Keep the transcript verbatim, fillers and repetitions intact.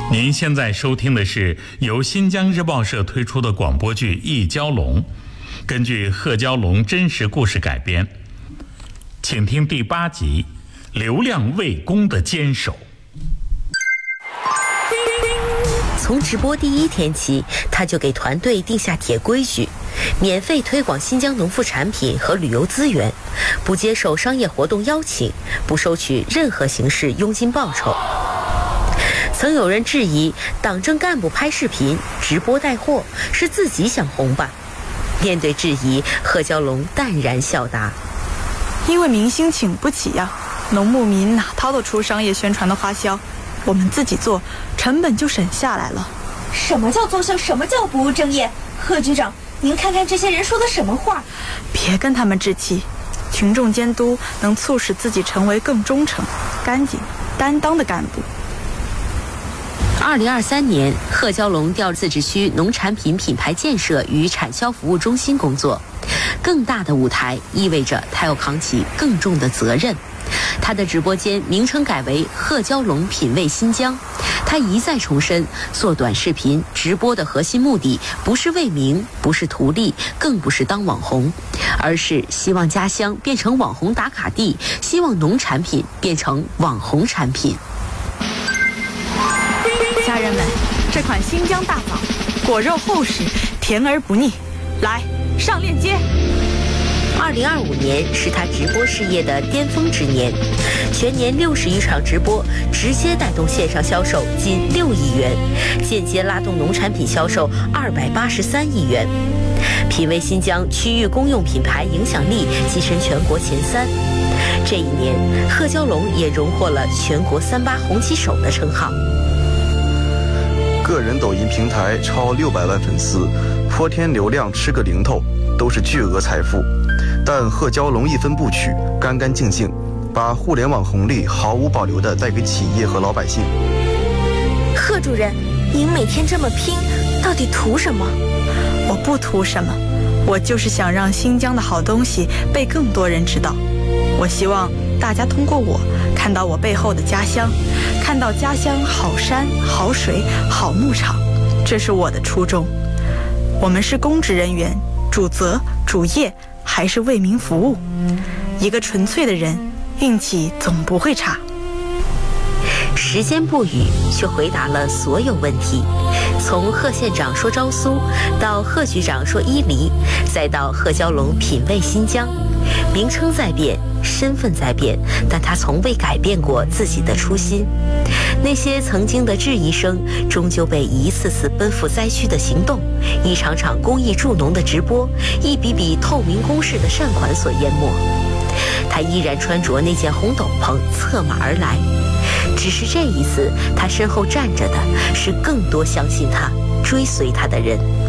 您现在收听的是由新疆日报社推出的广播剧《一蛟龙》，根据贺蛟龙真实故事改编，请听第八集《流量为公的坚守》。 从直播第一天起，他就给团队定下铁规矩：免费推广新疆农副产品和旅游资源，不接受商业活动邀请，不收取任何形式佣金报酬。曾有人质疑，党政干部拍视频直播带货是自己想红吧？面对质疑，贺蛟龙淡然笑答： 因为明星请不起呀，农牧民哪掏得出商业宣传的花销？我们自己做，成本就省下来了。 什么叫奏效？什么叫不务正业？贺局长，您看看这些人说的什么话？ 别跟他们置气，群众监督能促使自己成为更忠诚、干净、担当的干部。 二零二三年，贺蛟龙调自治区农产品品牌建设与产销服务中心工作，更大的舞台意味着他要扛起更重的责任。他的直播间名称改为贺蛟龙品味新疆。他一再重申，做短视频直播的核心目的不是为名，不是图利，更不是当网红，而是希望家乡变成网红打卡地，希望农产品变成网红产品。 家人们，这款新疆大枣果肉厚实，甜而不腻，来上链接。 二零二五年是他直播事业的巅峰之年，全年六十余场直播，直接带动线上销售近六亿元，间接拉动农产品销售二百八十三亿元。品味新疆区域公用品牌影响力跻身全国前三。这一年，贺蛟龙也荣获了全国三八红旗手的称号。 个人抖音平台超六百万粉丝，泼天流量吃个零头，都是巨额财富。但贺蛟龙一分不取，干干净净，把互联网红利毫无保留地带给企业和老百姓。 贺主任，您每天这么拼，到底图什么？ 我不图什么，我就是想让新疆的好东西被更多人知道。我希望大家通过我看到我背后的家乡，看到家乡好山好水好牧场，这是我的初衷。我们是公职人员，主责主业还是为民服务。一个纯粹的人，运气总不会差。 时间不语，却回答了所有问题。从贺县长说昭苏，到贺局长说伊犁，再到贺蛟龙品味新疆，名称在变，身份在变，但他从未改变过自己的初心。那些曾经的质疑声，终究被一次次奔赴灾区的行动，一场场公益助农的直播，一笔笔透明公示的善款所淹没。他依然穿着那件红斗篷，策马而来。只是这一次，他身后站着的是更多相信他、追随他的人。